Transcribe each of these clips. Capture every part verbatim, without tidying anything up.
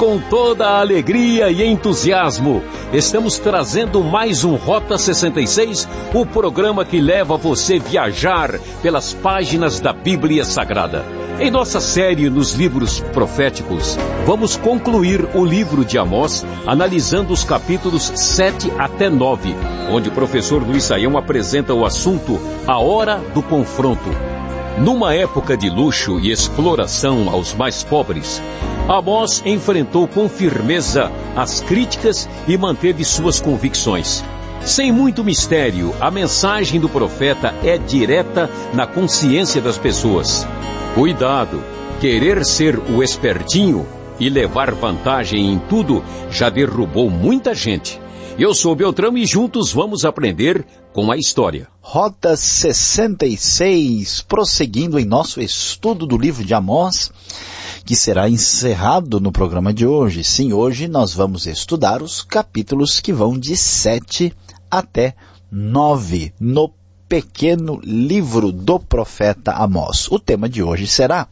Com toda a alegria e entusiasmo, estamos trazendo mais um Rota sessenta e seis, o programa que leva você viajar pelas páginas da Bíblia Sagrada. Em nossa série nos livros proféticos, vamos concluir o livro de Amós, analisando os capítulos sete até nove, onde o professor Luiz Saião apresenta o assunto A Hora do Confronto. Numa época de luxo e exploração aos mais pobres, Amós enfrentou com firmeza as críticas e manteve suas convicções. Sem muito mistério, a mensagem do profeta é direta na consciência das pessoas. Cuidado, querer ser o espertinho e levar vantagem em tudo já derrubou muita gente. Eu sou Beltrão e juntos vamos aprender com a história. Rota sessenta e seis, prosseguindo em nosso estudo do livro de Amós, que será encerrado no programa de hoje. Sim, hoje nós vamos estudar os capítulos que vão de sete até nove, no pequeno livro do profeta Amós. O tema de hoje será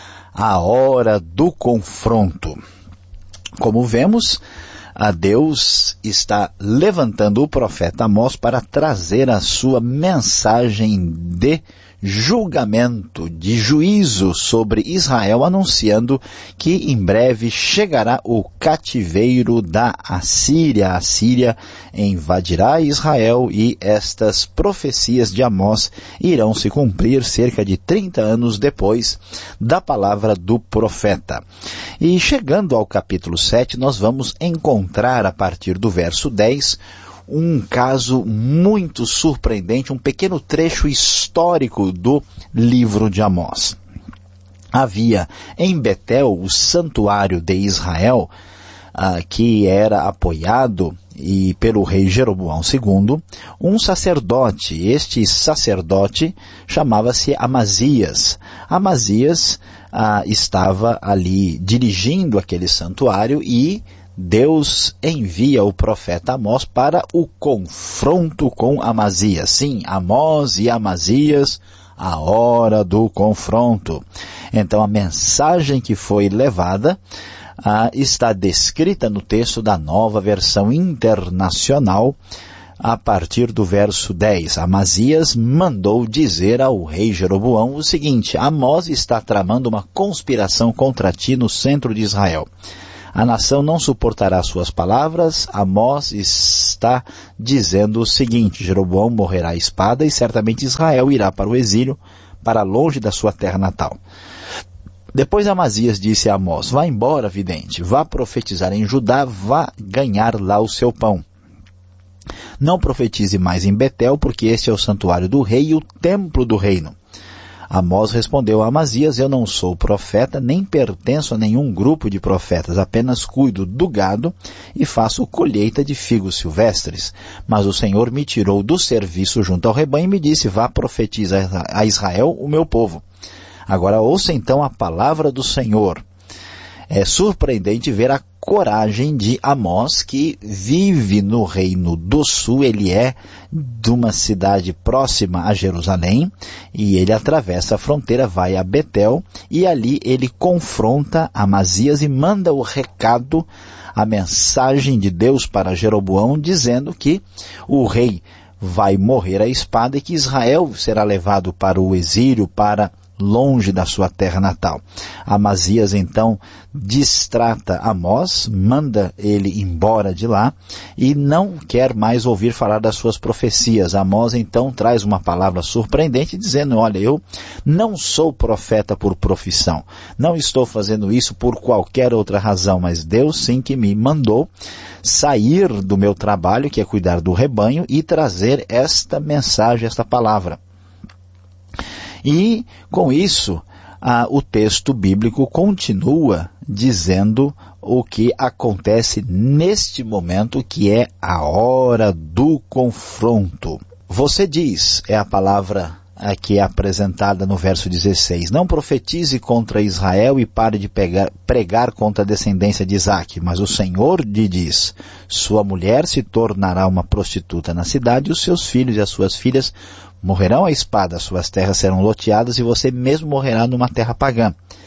a hora do confronto. Como vemos, a Deus está levantando o profeta Amós para trazer a sua mensagem de julgamento, de juízo sobre Israel, anunciando que em breve chegará o cativeiro da Assíria. A Assíria invadirá Israel e estas profecias de Amós irão se cumprir cerca de trinta anos depois da palavra do profeta. E chegando ao capítulo sete, nós vamos encontrar a partir do verso dez um caso muito surpreendente, um pequeno trecho histórico do livro de Amós. Havia em Betel, o santuário de Israel, ah, que era apoiado e pelo rei Jeroboão segundo, um sacerdote. Este sacerdote chamava-se Amazias. Amazias ah, estava ali dirigindo aquele santuário e Deus envia o profeta Amós para o confronto com Amazias. Sim, Amós e Amazias, a hora do confronto. Então a mensagem que foi levada ah, está descrita no texto da Nova Versão Internacional, a partir do verso dez. Amazias mandou dizer ao rei Jeroboão o seguinte: Amós está tramando uma conspiração contra ti no centro de Israel. A nação não suportará suas palavras. Amós está dizendo o seguinte: Jeroboão morrerá à espada e certamente Israel irá para o exílio, para longe da sua terra natal. Depois Amazias disse a Amós: vá embora, vidente, vá profetizar em Judá, vá ganhar lá o seu pão. Não profetize mais em Betel, porque este é o santuário do rei e o templo do reino. Amós respondeu a Amazias: eu não sou profeta, nem pertenço a nenhum grupo de profetas, apenas cuido do gado e faço colheita de figos silvestres. Mas o Senhor me tirou do serviço junto ao rebanho e me disse: vá profetizar a Israel, o meu povo. Agora ouça então a palavra do Senhor. É surpreendente ver a coragem de Amós, que vive no reino do sul. Ele é de uma cidade próxima a Jerusalém e ele atravessa a fronteira, vai a Betel e ali ele confronta Amazias e manda o recado, a mensagem de Deus para Jeroboão, dizendo que o rei vai morrer à espada e que Israel será levado para o exílio, para longe da sua terra natal. Amazias então distrata Amós, manda ele embora de lá e não quer mais ouvir falar das suas profecias. Amós então traz uma palavra surpreendente dizendo: olha, eu não sou profeta por profissão, não estou fazendo isso por qualquer outra razão, mas Deus sim que me mandou sair do meu trabalho, que é cuidar do rebanho, e trazer esta mensagem, esta palavra. E, com isso, ah, o texto bíblico continua dizendo o que acontece neste momento, que é a hora do confronto. Você diz, é a palavra que é apresentada no verso dezesseis, não profetize contra Israel e pare de pegar, pregar contra a descendência de Isaque, mas o Senhor lhe diz: sua mulher se tornará uma prostituta na cidade, e os seus filhos e as suas filhas morrerão à espada, suas terras serão loteadas e você mesmo morrerá numa terra pagã.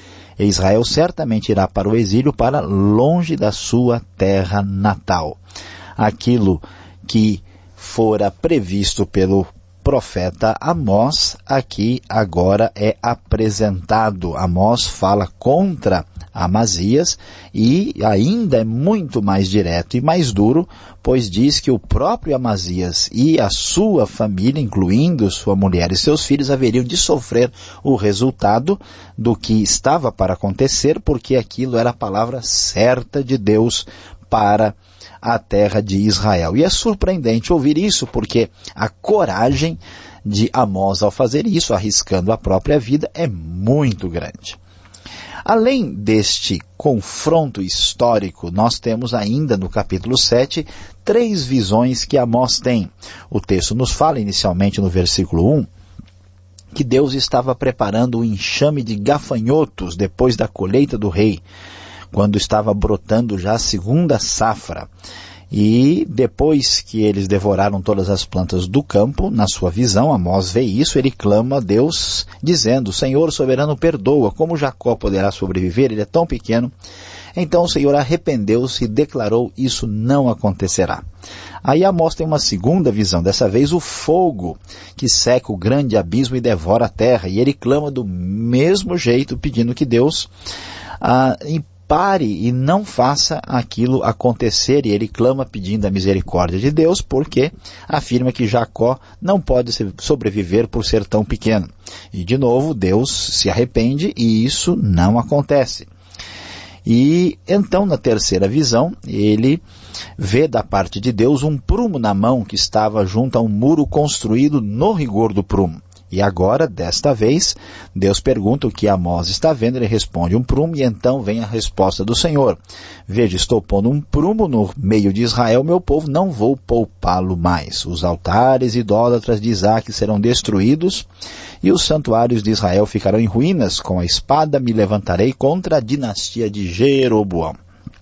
E Israel certamente irá para o exílio, para longe da sua terra natal. Aquilo que fora previsto pelo profeta Amós, aqui agora é apresentado. Amós fala contra Amazias e ainda é muito mais direto e mais duro, pois diz que o próprio Amazias e a sua família, incluindo sua mulher e seus filhos, haveriam de sofrer o resultado do que estava para acontecer, porque aquilo era a palavra certa de Deus para a terra de Israel. E é surpreendente ouvir isso, porque a coragem de Amós ao fazer isso, arriscando a própria vida, é muito grande. Além deste confronto histórico, nós temos ainda no capítulo sete, três visões que Amós tem. O texto nos fala inicialmente no versículo um, que Deus estava preparando o enxame de gafanhotos depois da colheita do rei, quando estava brotando já a segunda safra. E depois que eles devoraram todas as plantas do campo, na sua visão, Amós vê isso, ele clama a Deus, dizendo: Senhor soberano, perdoa, como Jacó poderá sobreviver? Ele é tão pequeno. Então o Senhor arrependeu-se e declarou: isso não acontecerá. Aí Amós tem uma segunda visão, dessa vez o fogo que seca o grande abismo e devora a terra. E ele clama do mesmo jeito, pedindo que Deus ah, pare e não faça aquilo acontecer, e ele clama pedindo a misericórdia de Deus, porque afirma que Jacó não pode sobreviver por ser tão pequeno. E de novo Deus se arrepende e isso não acontece. E então na terceira visão ele vê da parte de Deus um prumo na mão que estava junto a um muro construído no rigor do prumo. E agora, desta vez, Deus pergunta o que Amós está vendo, ele responde um prumo, e então vem a resposta do Senhor. Veja, estou pondo um prumo no meio de Israel, meu povo, não vou poupá-lo mais. Os altares idólatras de Isaque serão destruídos, e os santuários de Israel ficarão em ruínas. Com a espada me levantarei contra a dinastia de Jeroboão.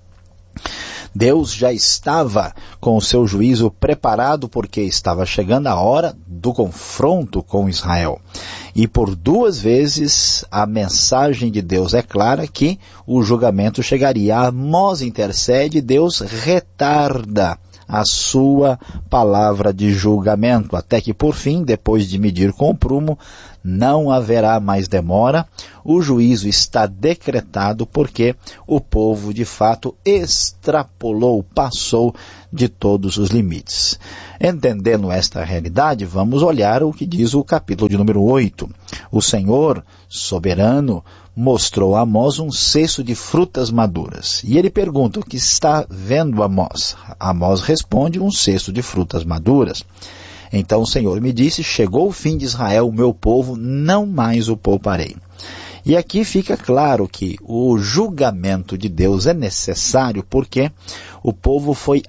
Deus já estava com o seu juízo preparado, porque estava chegando a hora do confronto com Israel. E por duas vezes a mensagem de Deus é clara que o julgamento chegaria. Amós intercede, Deus retarda a sua palavra de julgamento, até que por fim, depois de medir com o prumo, não haverá mais demora. O juízo está decretado, porque o povo de fato extrapolou, passou de todos os limites. Entendendo esta realidade, vamos olhar o que diz o capítulo de número oito. O Senhor soberano mostrou a Amós um cesto de frutas maduras. E ele pergunta: o que está vendo Amós? Amós responde: um cesto de frutas maduras. Então o Senhor me disse: chegou o fim de Israel, o meu povo, não mais o pouparei. E aqui fica claro que o julgamento de Deus é necessário, porque o povo foi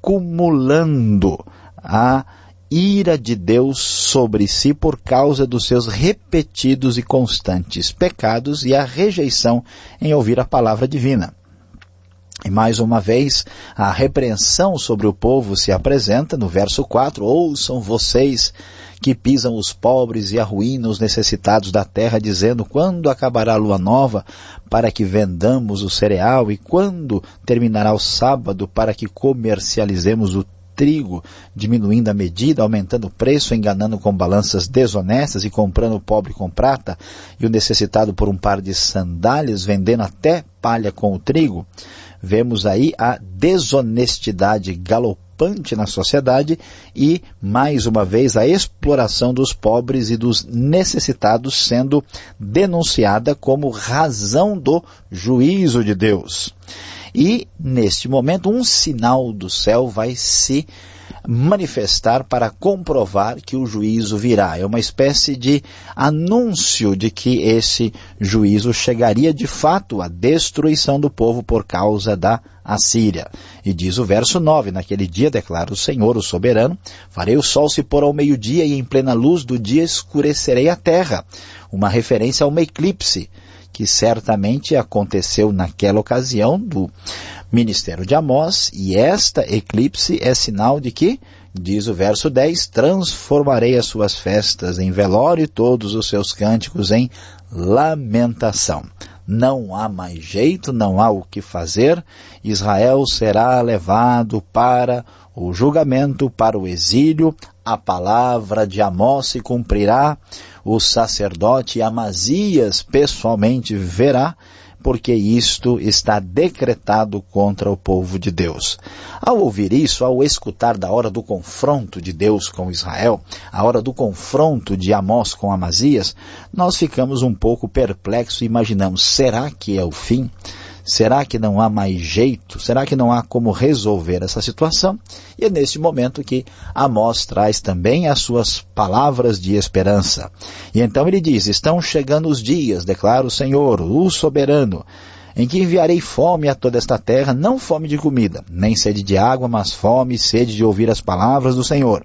acumulando a ira de Deus sobre si por causa dos seus repetidos e constantes pecados e a rejeição em ouvir a palavra divina. E mais uma vez, a repreensão sobre o povo se apresenta no verso quatro. Ouçam vocês que pisam os pobres e arruinam os necessitados da terra, dizendo: quando acabará a lua nova para que vendamos o cereal? E quando terminará o sábado para que comercializemos o trigo, diminuindo a medida, aumentando o preço, enganando com balanças desonestas e comprando o pobre com prata e o necessitado por um par de sandálias, vendendo até palha com o trigo? Vemos aí a desonestidade galopante na sociedade e, mais uma vez, a exploração dos pobres e dos necessitados sendo denunciada como razão do juízo de Deus. E, neste momento, um sinal do céu vai se manifestar para comprovar que o juízo virá. É uma espécie de anúncio de que esse juízo chegaria de fato à destruição do povo por causa da Assíria. E diz o verso nove, naquele dia, declara o Senhor, o soberano, farei o sol se pôr ao meio-dia e em plena luz do dia escurecerei a terra. Uma referência a uma eclipse, que certamente aconteceu naquela ocasião do ministério de Amós, e esta eclipse é sinal de que Diz o verso dez, transformarei as suas festas em velório e todos os seus cânticos em lamentação. Não há mais jeito, não há o que fazer. Israel será levado para o julgamento, para o exílio. A palavra de Amós se cumprirá. O sacerdote Amazias pessoalmente verá, porque isto está decretado contra o povo de Deus. Ao ouvir isso, ao escutar da hora do confronto de Deus com Israel, a hora do confronto de Amós com Amazias, nós ficamos um pouco perplexos e imaginamos, será que é o fim? Será que não há mais jeito? Será que não há como resolver essa situação? E é neste momento que Amós traz também as suas palavras de esperança. E então ele diz, estão chegando os dias, declara o Senhor, o soberano, em que enviarei fome a toda esta terra, não fome de comida, nem sede de água, mas fome e sede de ouvir as palavras do Senhor.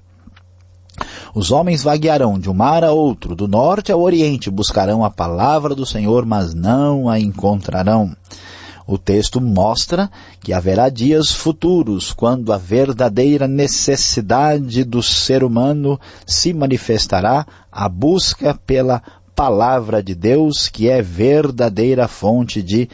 Os homens vaguearão de um mar a outro, do norte ao oriente, buscarão a palavra do Senhor, mas não a encontrarão. O texto mostra que haverá dias futuros, quando a verdadeira necessidade do ser humano se manifestará, a busca pela palavra de Deus, que é verdadeira fonte de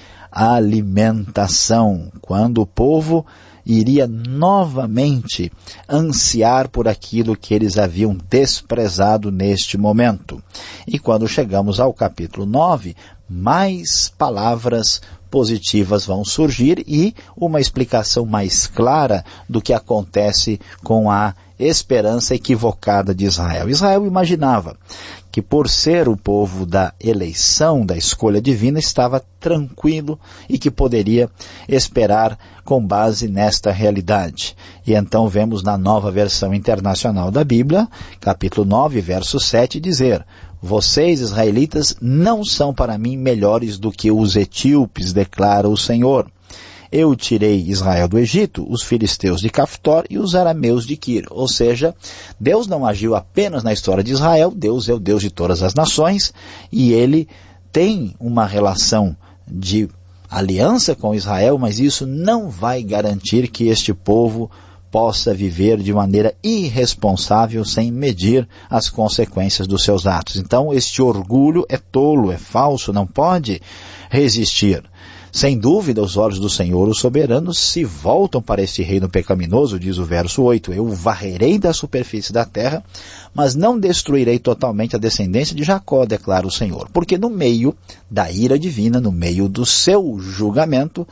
alimentação, quando o povo iria novamente ansiar por aquilo que eles haviam desprezado neste momento. E quando chegamos ao capítulo nove, mais palavras positivas vão surgir e uma explicação mais clara do que acontece com a esperança equivocada de Israel. Israel imaginava que por ser o povo da eleição, da escolha divina, estava tranquilo e que poderia esperar com base nesta realidade. E então vemos na Nova Versão Internacional da Bíblia, capítulo nove, verso sete, dizer: vocês, israelitas, não são para mim melhores do que os etíopes, declara o Senhor. Eu tirei Israel do Egito, os filisteus de Caftor e os arameus de Quir. Ou seja, Deus não agiu apenas na história de Israel, Deus é o Deus de todas as nações e Ele tem uma relação de aliança com Israel, mas isso não vai garantir que este povo possa viver de maneira irresponsável sem medir as consequências dos seus atos. Então, este orgulho é tolo, é falso, não pode resistir. Sem dúvida, os olhos do Senhor, o soberano, se voltam para este reino pecaminoso, diz o verso oito, eu o varrerei da superfície da terra, mas não destruirei totalmente a descendência de Jacó, declara o Senhor. Porque no meio da ira divina, no meio do seu julgamento,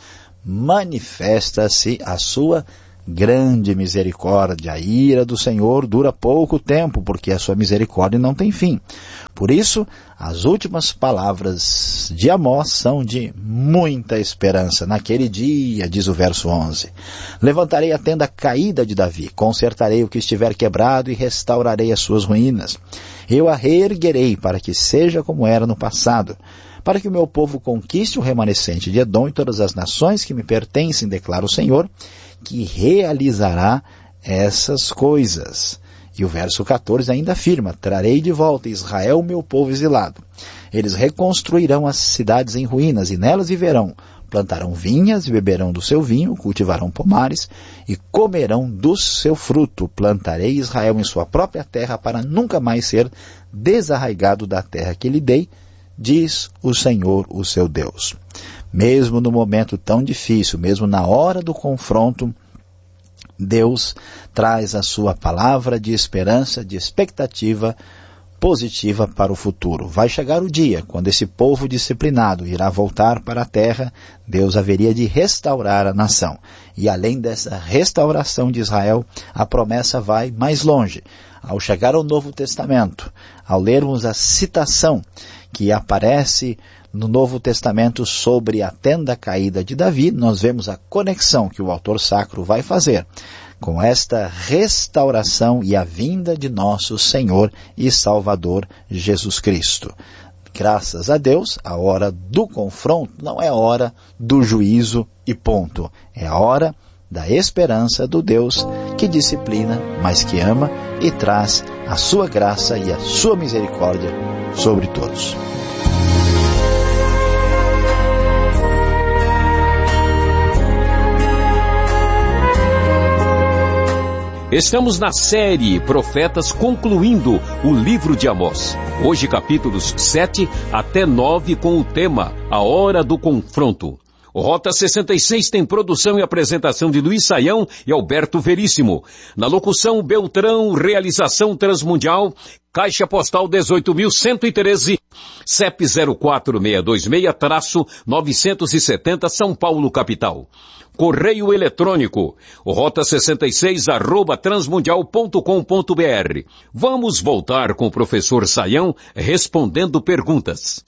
manifesta-se a sua grande misericórdia. A ira do Senhor dura pouco tempo, porque a sua misericórdia não tem fim. Por isso, as últimas palavras de Amós são de muita esperança. Naquele dia, diz o verso onze, levantarei a tenda caída de Davi, consertarei o que estiver quebrado e restaurarei as suas ruínas. Eu a reerguerei para que seja como era no passado, para que o meu povo conquiste o remanescente de Edom e todas as nações que me pertencem, declara o Senhor, que realizará essas coisas. E o verso quatorze ainda afirma, trarei de volta Israel, meu povo exilado. Eles reconstruirão as cidades em ruínas e nelas viverão. Plantarão vinhas e beberão do seu vinho, cultivarão pomares e comerão do seu fruto. Plantarei Israel em sua própria terra para nunca mais ser desarraigado da terra que lhe dei, diz o Senhor, o seu Deus. Mesmo no momento tão difícil, mesmo na hora do confronto, Deus traz a sua palavra de esperança, de expectativa positiva para o futuro. Vai chegar o dia quando esse povo disciplinado irá voltar para a terra, Deus haveria de restaurar a nação. E além dessa restauração de Israel, a promessa vai mais longe. Ao chegar ao Novo Testamento, ao lermos a citação que aparece no Novo Testamento sobre a tenda caída de Davi, nós vemos a conexão que o autor sacro vai fazer com esta restauração e a vinda de nosso Senhor e Salvador Jesus Cristo. Graças a Deus, a hora do confronto não é a hora do juízo e ponto. É a hora da esperança do Deus que disciplina, mas que ama e traz a sua graça e a sua misericórdia sobre todos. Estamos na série Profetas concluindo o livro de Amós. Hoje capítulos sete até nove com o tema A Hora do Confronto. O Rota sessenta e seis tem produção e apresentação de Luiz Saião e Alberto Veríssimo. Na locução Beltrão, realização Transmundial, Caixa Postal dezoito mil cento e treze, C E P zero quatro seis dois seis novecentos e setenta, São Paulo, capital. Correio eletrônico, rota sessenta e seis, arroba transmundial ponto com ponto br. Vamos voltar com o professor Saião respondendo perguntas.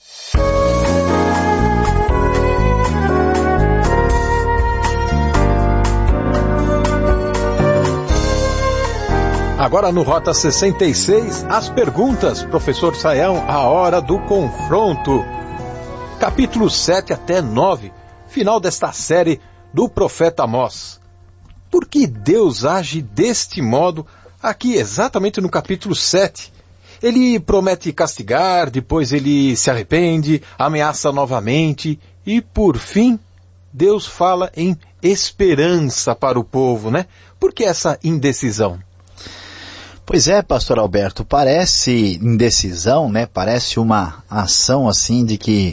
Agora no Rota sessenta e seis, as perguntas, professor Saião, a hora do confronto. Capítulo sete até nove, final desta série do profeta Amós. Por que Deus age deste modo aqui exatamente no capítulo sete? Ele promete castigar, depois ele se arrepende, ameaça novamente e, por fim, Deus fala em esperança para o povo, né? Por que essa indecisão? Pois é, pastor Alberto, parece indecisão, né? Parece uma ação assim de que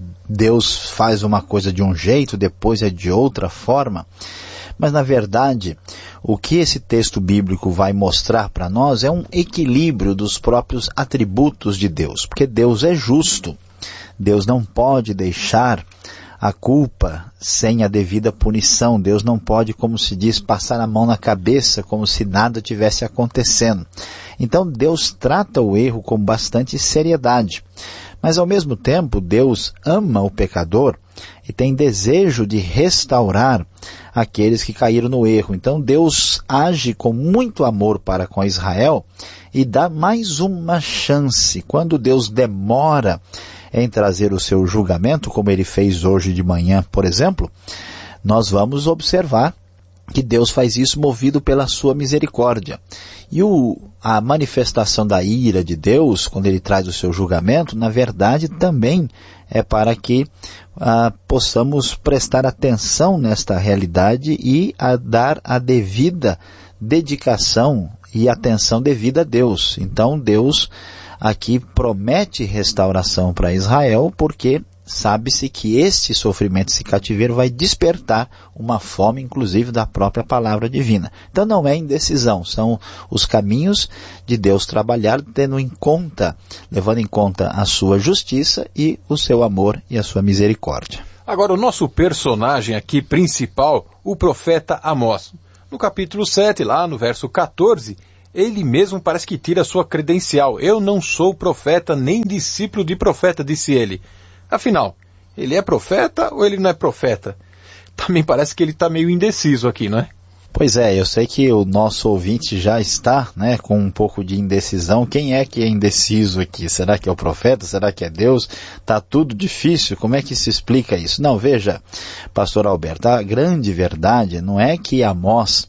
Deus faz uma coisa de um jeito, depois é de outra forma. Mas, na verdade, o que esse texto bíblico vai mostrar para nós é um equilíbrio dos próprios atributos de Deus. Porque Deus é justo. Deus não pode deixar a culpa sem a devida punição. Deus não pode, como se diz, passar a mão na cabeça como se nada tivesse acontecendo. Então, Deus trata o erro com bastante seriedade. Mas, ao mesmo tempo, Deus ama o pecador e tem desejo de restaurar aqueles que caíram no erro. Então, Deus age com muito amor para com Israel e dá mais uma chance. Quando Deus demora em trazer o seu julgamento, como ele fez hoje de manhã, por exemplo, nós vamos observar que Deus faz isso movido pela sua misericórdia. E o, a manifestação da ira de Deus, quando ele traz o seu julgamento, na verdade também é para que ah, possamos prestar atenção nesta realidade e a dar a devida dedicação e atenção devida a Deus. Então Deus aqui promete restauração para Israel, porque sabe-se que este sofrimento, esse cativeiro, vai despertar uma fome, inclusive, da própria palavra divina. Então não é indecisão, são os caminhos de Deus trabalhar, tendo em conta, levando em conta a sua justiça e o seu amor e a sua misericórdia. Agora, o nosso personagem aqui principal, o profeta Amós. No capítulo sete, lá no verso catorze, ele mesmo parece que tira a sua credencial. Eu não sou profeta, nem discípulo de profeta, disse ele. Afinal, ele é profeta ou ele não é profeta? Também parece que ele está meio indeciso aqui, não é? Pois é, eu sei que o nosso ouvinte já está, né, com um pouco de indecisão. Quem é que é indeciso aqui? Será que é o profeta? Será que é Deus? Está tudo difícil. Como é que se explica isso? Não, veja, pastor Alberto, a grande verdade não é que Amós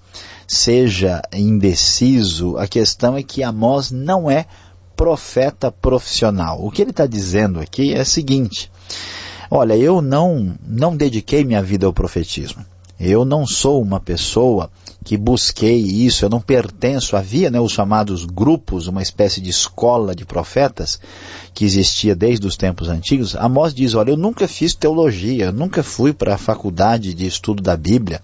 seja indeciso. A questão é que Amós não é profeta profissional. O que ele está dizendo aqui é o seguinte: olha, eu não, não dediquei minha vida ao profetismo. Eu não sou uma pessoa que busquei isso, eu não pertenço. Havia, né, os chamados grupos, uma espécie de escola de profetas que existia desde os tempos antigos. Amós diz, olha, eu nunca fiz teologia, eu nunca fui para a faculdade de estudo da Bíblia,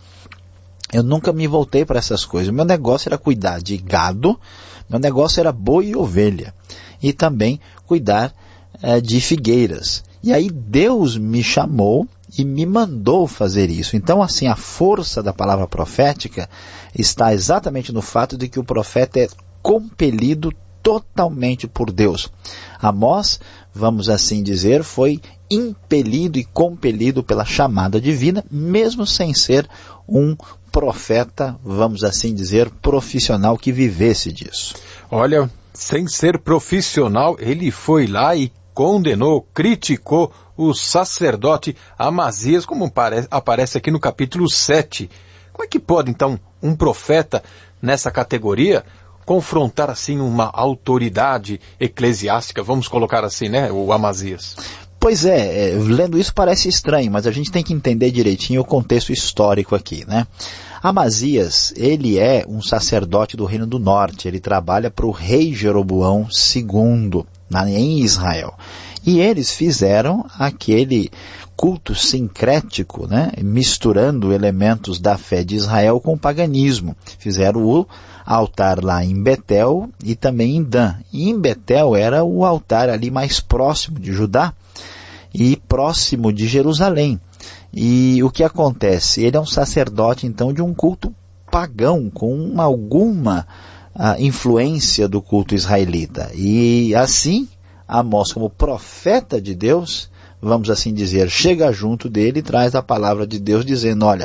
eu nunca me voltei para essas coisas. O meu negócio era cuidar de gado, meu negócio era boi e ovelha, e também cuidar eh, de figueiras. E aí Deus me chamou e me mandou fazer isso. Então, assim, a força da palavra profética está exatamente no fato de que o profeta é compelido totalmente por Deus. Amós, vamos assim dizer, foi impelido e compelido pela chamada divina, mesmo sem ser um profeta, vamos assim dizer, profissional que vivesse disso. Olha, sem ser profissional, ele foi lá e condenou, criticou o sacerdote Amazias, como aparece aqui no capítulo sete. Como é que pode, então, um profeta nessa categoria confrontar, assim, uma autoridade eclesiástica, vamos colocar assim, né, o Amazias? Pois é, é, lendo isso parece estranho, mas a gente tem que entender direitinho o contexto histórico aqui, né? Amazias, ele é um sacerdote do Reino do Norte, ele trabalha para o rei Jeroboão segundo, na, em Israel. E eles fizeram aquele culto sincrético, né? Misturando elementos da fé de Israel com o paganismo. Fizeram o altar lá em Betel e também em Dan. E em Betel era o altar ali mais próximo de Judá e próximo de Jerusalém. E o que acontece? Ele é um sacerdote, então, de um culto pagão, com uma, alguma a, influência do culto israelita. E assim, Amós, como profeta de Deus, vamos assim dizer, chega junto dele e traz a palavra de Deus dizendo, olha,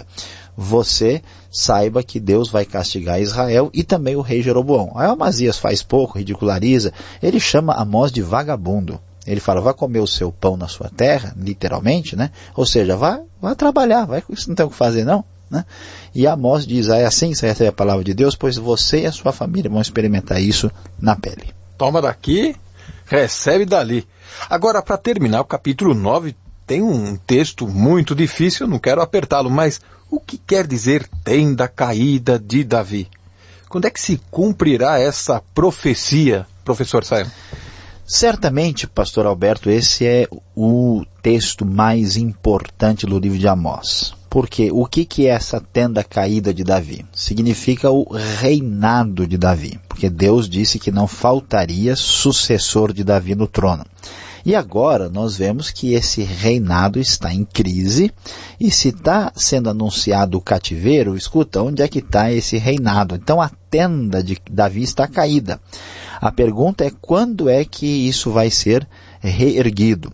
você saiba que Deus vai castigar Israel e também o rei Jeroboão. Aí Amazias faz pouco, ridiculariza, ele chama Amós de vagabundo. Ele fala, vai comer o seu pão na sua terra, literalmente, né? Ou seja, vai, vai trabalhar, vai, isso não tem o que fazer não, né? E Amós diz, ah, é assim que você recebe a palavra de Deus, pois você e a sua família vão experimentar isso na pele. Toma daqui, recebe dali. Agora, para terminar, o capítulo nove tem um texto muito difícil, eu não quero apertá-lo, mas o que quer dizer tenda caída de Davi? Quando é que se cumprirá essa profecia, professor Sayão? Certamente, pastor Alberto, esse é o texto mais importante do livro de Amós. Porque o que, que é essa tenda caída de Davi? Significa o reinado de Davi. Porque Deus disse que não faltaria sucessor de Davi no trono. E agora nós vemos que esse reinado está em crise. E se está sendo anunciado o cativeiro, escuta, onde é que está esse reinado? Então a tenda de Davi está caída. A pergunta é quando é que isso vai ser reerguido?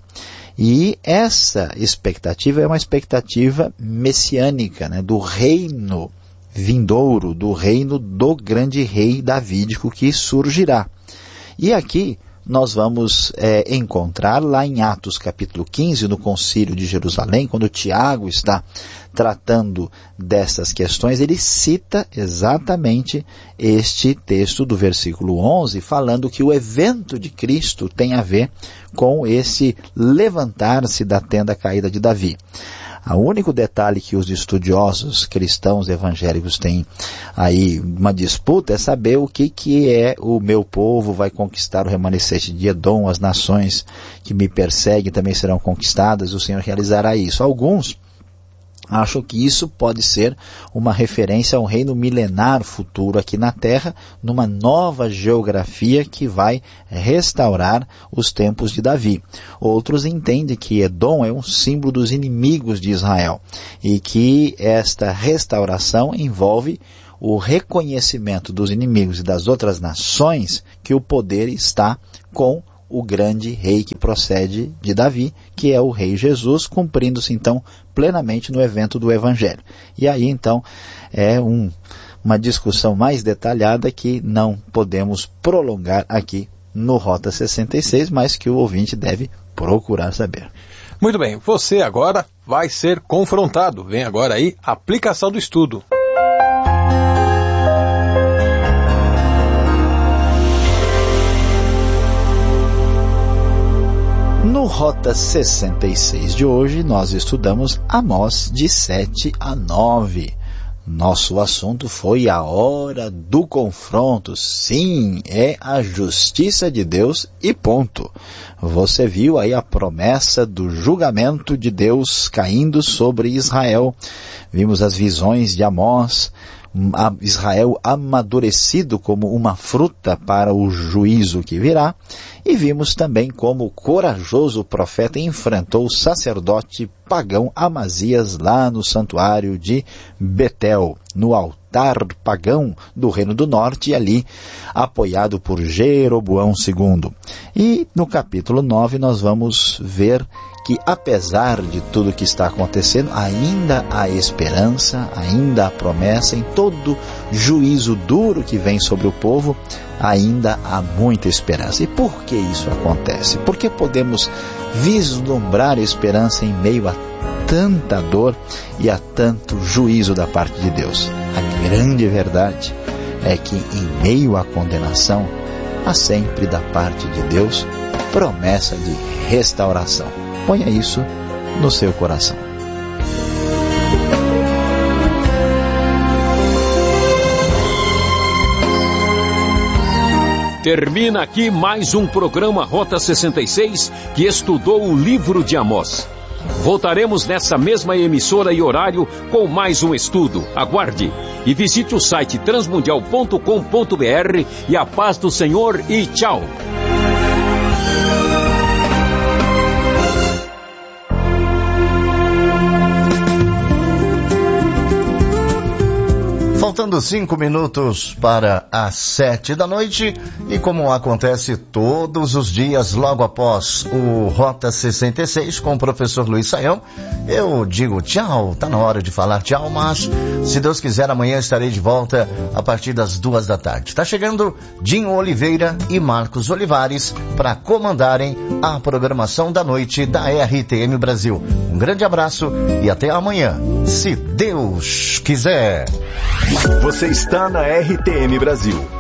E essa expectativa é uma expectativa messiânica, né, do reino vindouro, do reino do grande rei davídico que surgirá. E aqui nós vamos é, encontrar lá em Atos capítulo quinze, no concílio de Jerusalém, quando Tiago está tratando dessas questões, ele cita exatamente este texto do versículo onze, falando que o evento de Cristo tem a ver com esse levantar-se da tenda caída de Davi. O único detalhe que os estudiosos cristãos evangélicos têm aí uma disputa é saber o que, que é o meu povo vai conquistar o remanescente de Edom, as nações que me perseguem também serão conquistadas, o Senhor realizará isso. Alguns acham que isso pode ser uma referência a um reino milenar futuro aqui na Terra, numa nova geografia que vai restaurar os tempos de Davi. Outros entendem que Edom é um símbolo dos inimigos de Israel e que esta restauração envolve o reconhecimento dos inimigos e das outras nações que o poder está com o grande rei que procede de Davi, que é o rei Jesus, cumprindo-se então plenamente no evento do Evangelho. E aí então é um, uma discussão mais detalhada que não podemos prolongar aqui no Rota sessenta e seis, mas que o ouvinte deve procurar saber. Muito bem, você agora vai ser confrontado. Vem agora aí a aplicação do estudo. No Rota sessenta e seis de hoje, nós estudamos Amós de sete a nove. Nosso assunto foi a hora do confronto. Sim, é a justiça de Deus e ponto. Você viu aí a promessa do julgamento de Deus caindo sobre Israel. Vimos as visões de Amós, Israel amadurecido como uma fruta para o juízo que virá. E vimos também como o corajoso profeta enfrentou o sacerdote pagão Amazias lá no santuário de Betel, no altar pagão do Reino do Norte, ali apoiado por Jeroboão segundo. E no capítulo nove nós vamos ver que apesar de tudo que está acontecendo, ainda há esperança, ainda há promessa, em todo juízo duro que vem sobre o povo, ainda há muita esperança. E por que isso acontece? Porque podemos vislumbrar esperança em meio a tanta dor e a tanto juízo da parte de Deus. A grande verdade é que em meio à condenação, há sempre da parte de Deus promessa de restauração. Ponha isso no seu coração. Termina aqui mais um programa Rota sessenta e seis que estudou o livro de Amós. Voltaremos nessa mesma emissora e horário com mais um estudo. Aguarde e visite o site transmundial ponto com ponto br e a paz do Senhor e tchau. Faltando cinco minutos para as sete da noite, e como acontece todos os dias logo após o Rota sessenta e seis com o professor Luiz Saião, eu digo tchau, tá na hora de falar tchau, mas se Deus quiser amanhã estarei de volta a partir das duas da tarde. Tá chegando Dinho Oliveira e Marcos Olivares para comandarem a programação da noite da R T M Brasil. Um grande abraço e até amanhã, se Deus quiser. Você está na R T M Brasil,